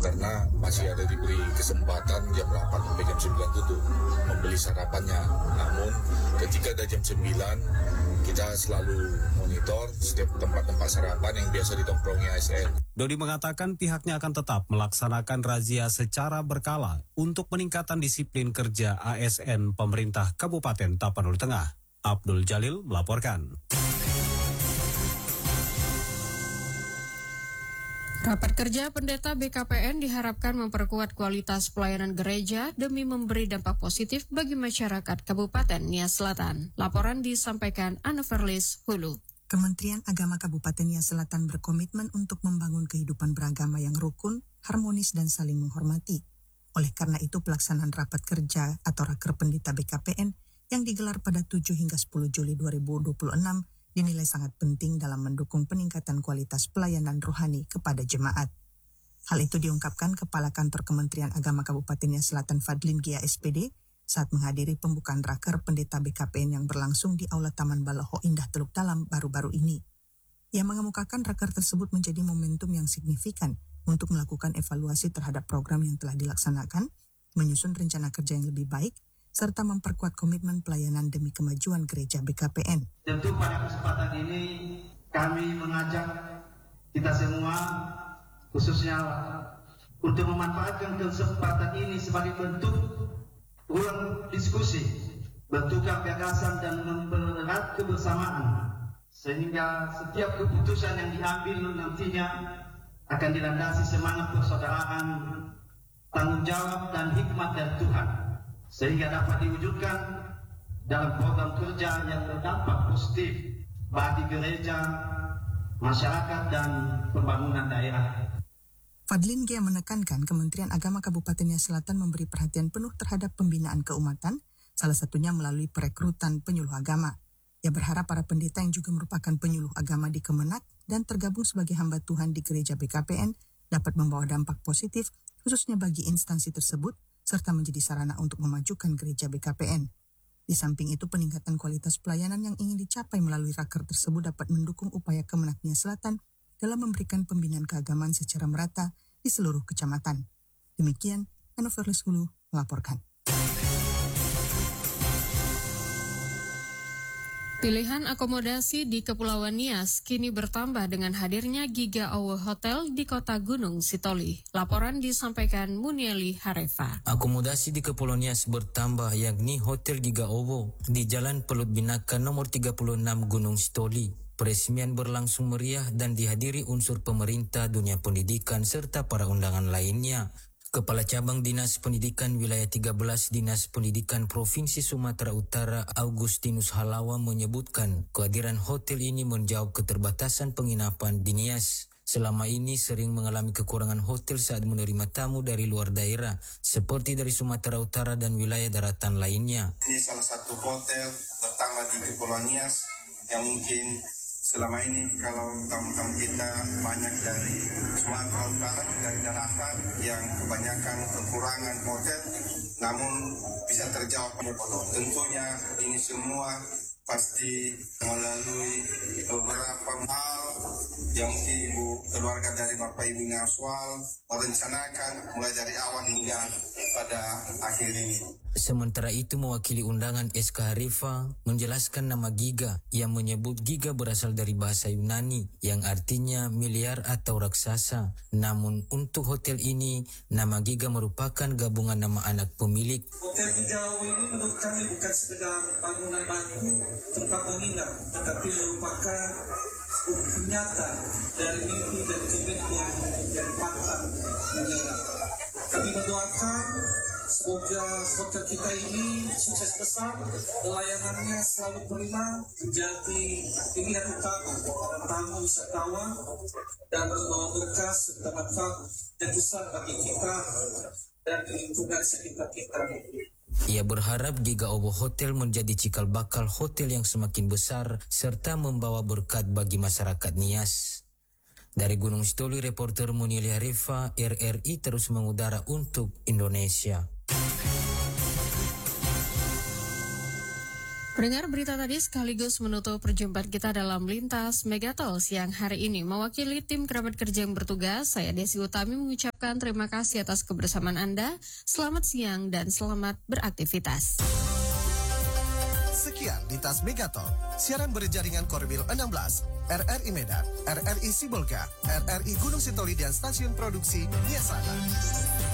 karena masih ada diberi kesempatan jam 8 sampai jam 9 tutup membeli sarapannya. Namun ketika ada jam 9 kita selalu monitor setiap tempat-tempat sarapan yang biasa ditongkrongi ASN. Dodi mengatakan pihaknya akan tetap melaksanakan razia secara berkala untuk peningkatan disiplin kerja ASN pemerintah Kabupaten Tapanuli Tengah. Abdul Jalil melaporkan. Rapat kerja pendeta BKPN diharapkan memperkuat kualitas pelayanan gereja demi memberi dampak positif bagi masyarakat Kabupaten Nias Selatan. Laporan disampaikan Anna Verlis Hulu. Kementerian Agama Kabupaten Nias Selatan berkomitmen untuk membangun kehidupan beragama yang rukun, harmonis, dan saling menghormati. Oleh karena itu, pelaksanaan rapat kerja atau Raker Pendeta BKPN yang digelar pada 7 hingga 10 Juli 2026 dinilai sangat penting dalam mendukung peningkatan kualitas pelayanan rohani kepada jemaat. Hal itu diungkapkan Kepala Kantor Kementerian Agama Kabupaten Nias Selatan Fadlin Gia SPD saat menghadiri pembukaan Raker Pendeta BKPN yang berlangsung di Aula Taman Baloho Indah Teluk Dalam baru-baru ini. Ia mengemukakan raker tersebut menjadi momentum yang signifikan untuk melakukan evaluasi terhadap program yang telah dilaksanakan, menyusun rencana kerja yang lebih baik, serta memperkuat komitmen pelayanan demi kemajuan gereja BKPN. Tentu pada kesempatan ini kami mengajak kita semua, khususnya untuk memanfaatkan kesempatan ini sebagai bentuk ruang diskusi, bertukar gagasan dan mempererat kebersamaan, sehingga setiap keputusan yang diambil nantinya akan dilandasi semangat persaudaraan, tanggung jawab dan hikmat dari Tuhan, sehingga dapat diwujudkan dalam program kerja yang berdampak positif bagi gereja, masyarakat, dan pembangunan daerah. Fadlin Gia menekankan Kementerian Agama Kabupaten Nias Selatan memberi perhatian penuh terhadap pembinaan keumatan, salah satunya melalui perekrutan penyuluh agama. Ia berharap para pendeta yang juga merupakan penyuluh agama di Kemenak dan tergabung sebagai hamba Tuhan di gereja BKPN dapat membawa dampak positif khususnya bagi instansi tersebut, serta menjadi sarana untuk memajukan gereja BKPN. Di samping itu, peningkatan kualitas pelayanan yang ingin dicapai melalui raker tersebut dapat mendukung upaya Kemenak Nias Selatan dalam memberikan pembinaan keagamaan secara merata di seluruh kecamatan. Demikian, Anna Verlis Hulu melaporkan. Pilihan akomodasi di Kepulauan Nias kini bertambah dengan hadirnya Giga Owo Hotel di kota Gunung Sitoli. Laporan disampaikan Munieli Harefa. Akomodasi di Kepulauan Nias bertambah, yakni Hotel Giga Owo di Jalan Pelut Binaka nomor 36 Gunung Sitoli. Peresmian berlangsung meriah dan dihadiri unsur pemerintah, dunia pendidikan, serta para undangan lainnya. Kepala Cabang Dinas Pendidikan Wilayah 13 Dinas Pendidikan Provinsi Sumatera Utara Augustinus Halawa menyebutkan kehadiran hotel ini menjawab keterbatasan penginapan di Nias. Selama ini sering mengalami kekurangan hotel saat menerima tamu dari luar daerah, seperti dari Sumatera Utara dan wilayah daratan lainnya. Ini salah satu hotel pertama di Kepulauan Nias yang mungkin selama ini kalau tamu-tamu kita banyak dari Sumatera Utara, dari daratan yang kebanyakan kekurangan hotel, namun bisa terjawab. Tentunya ini semua pasti melalui beberapa hal yang mungkin ibu keluarga dari Bapak Ibu Ngaswal merencanakan mulai dari awal hingga pada akhir ini. Sementara itu, mewakili undangan SK Harifa menjelaskan nama Giga yang menyebut Giga berasal dari bahasa Yunani yang artinya miliar atau raksasa. Namun untuk hotel ini, nama Giga merupakan gabungan nama anak pemilik. Hotel Giga ini menurut kami bukan sekedar bangunan batu tempat menginap, tetapi merupakan bukti nyata dari mimpi dan komitmen dari Pantang Negara. Kami mendoakan semoga hotel kita ini sukses besar, pelayanannya selalu prima, menjadi pilihan utama para tamu wisatawan dan membawa berkah serta manfaat yang besar bagi kita dan lingkungan sekitar kita. Ia berharap Giga Owo Hotel menjadi cikal bakal hotel yang semakin besar serta membawa berkat bagi masyarakat Nias. Dari Gunung Sitoli, reporter Munieli Harifa, RRI terus mengudara untuk Indonesia. Pendengar, berita tadi sekaligus menutup perjumpaan kita dalam Lintas Megatol siang hari ini. Mewakili tim kerabat kerja yang bertugas, saya Desi Utami mengucapkan terima kasih atas kebersamaan Anda. Selamat siang dan selamat beraktivitas. Sekian Lintas Megatol, siaran berjaringan Korwil 16, RRI Medan, RRI Sibolga, RRI Gunung Sitoli dan stasiun produksi Nia Selatan.